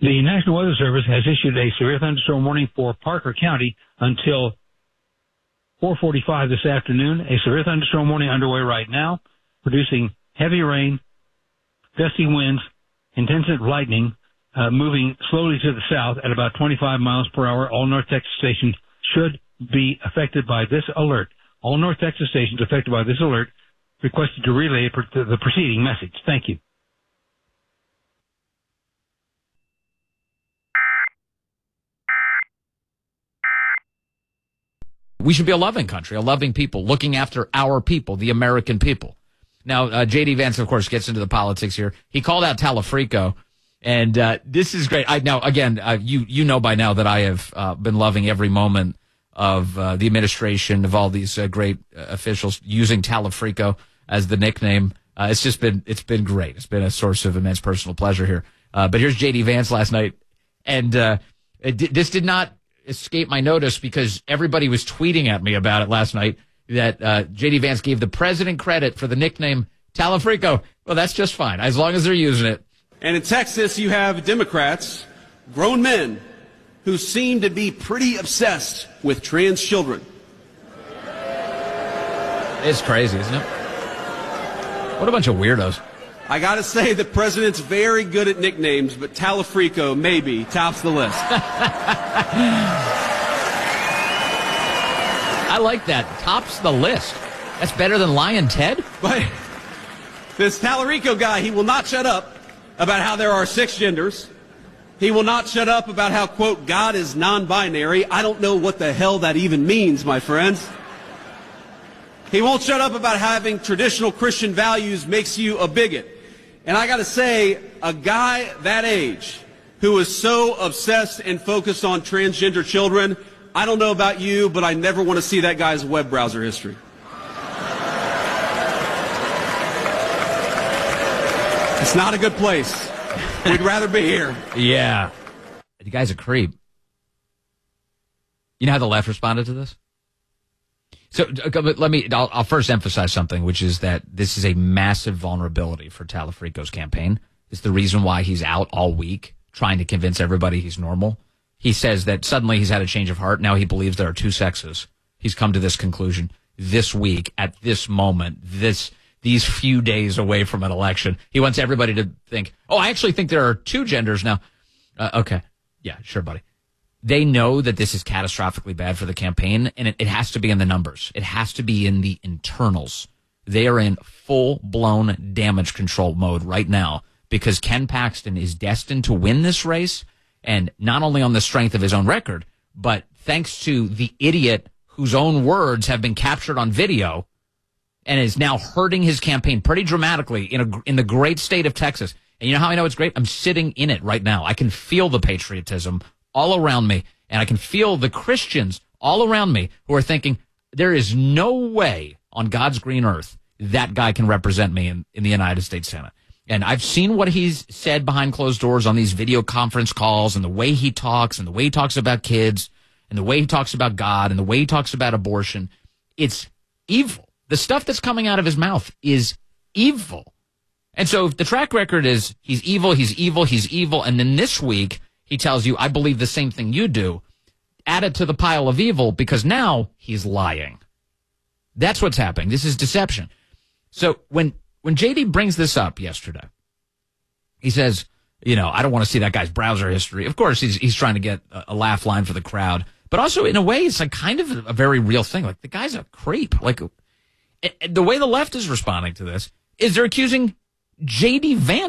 The National Weather Service has issued a severe thunderstorm warning for Parker County until 4:45 this afternoon. A severe thunderstorm warning underway right now, producing heavy rain, gusty winds, intensive lightning, moving slowly to the south at about 25 miles per hour. All North Texas stations should be affected by this alert. All North Texas stations affected by this alert requested to relay the preceding message. Thank you. We should be a loving country, a loving people, looking after our people, the American people. Now, J.D. Vance, of course, gets into the politics here. He called out Talafrico, and this is great. You know by now that I have been loving every moment of the administration, of all these great officials using Talafrico as the nickname. It's been great. It's been a source of immense personal pleasure here. But here's J.D. Vance last night, and this did not escape my notice because everybody was tweeting at me about it last night that J.D. Vance gave the president credit for the nickname Talafrico. Well, that's just fine, as long as they're using it. And in Texas, you have Democrats, grown men, who seem to be pretty obsessed with trans children. It's crazy, isn't it? What a bunch of weirdos. I got to say, the president's very good at nicknames, but Talafrico maybe tops the list. I like that. Tops the list. That's better than Lion Ted? But this Talarico guy, he will not shut up about how there are 6 genders. He will not shut up about how, quote, God is non-binary. I don't know what the hell that even means, my friends. He won't shut up about having traditional Christian values makes you a bigot. And I got to say, a guy that age who is so obsessed and focused on transgender children, I don't know about you, but I never want to see that guy's web browser history. It's not a good place. We'd rather be here. Yeah. The guy's a creep. You know how the left responded to this? So I'll first emphasize something, which is that this is a massive vulnerability for Talafrico's campaign. It's the reason why he's out all week trying to convince everybody he's normal. He says that suddenly he's had a change of heart. Now he believes there are 2 sexes. He's come to this conclusion this week, at this moment, these few days away from an election. He wants everybody to think, oh, I actually think there are 2 genders now. Okay. Yeah, sure, buddy. They know that this is catastrophically bad for the campaign, and it has to be in the numbers. It has to be in the internals. They are in full-blown damage control mode right now because Ken Paxton is destined to win this race, and not only on the strength of his own record, but thanks to the idiot whose own words have been captured on video and is now hurting his campaign pretty dramatically in the great state of Texas. And you know how I know it's great? I'm sitting in it right now. I can feel the patriotism all around me, and I can feel the Christians all around me who are thinking, there is no way on God's green earth that guy can represent me in the United States Senate. And I've seen what he's said behind closed doors on these video conference calls, and the way he talks, and the way he talks about kids, and the way he talks about God, and the way he talks about abortion. It's evil. The stuff that's coming out of his mouth is evil. And so if the track record is he's evil, and then this week he tells you, I believe the same thing you do, add it to the pile of evil because now he's lying. That's what's happening. This is deception. So when JD brings this up yesterday, he says, I don't want to see that guy's browser history. Of course, he's trying to get a laugh line for the crowd, but also in a way, it's like kind of a very real thing. Like the guy's a creep. Like the way the left is responding to this is they're accusing JD Vance